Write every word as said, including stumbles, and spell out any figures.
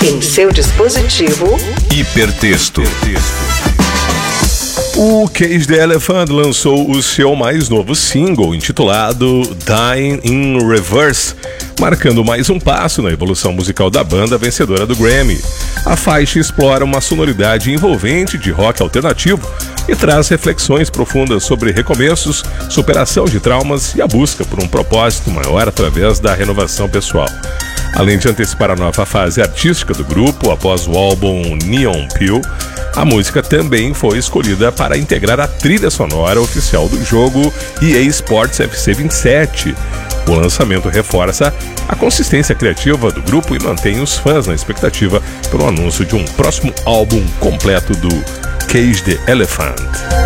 Em seu dispositivo, Hipertexto. O Cage the Elephant lançou o seu mais novo single, intitulado Dying in Reverse, marcando mais um passo na evolução musical da banda vencedora do Grammy. A faixa explora uma sonoridade envolvente de rock alternativo e traz reflexões profundas sobre recomeços, superação de traumas e a busca por um propósito maior através da renovação pessoal. Além de antecipar a nova fase artística do grupo após o álbum Neon Pill, a música também foi escolhida para integrar a trilha sonora oficial do jogo E A Sports F C vinte e sete. O lançamento reforça a consistência criativa do grupo e mantém os fãs na expectativa pelo anúncio de um próximo álbum completo do Cage the Elephant.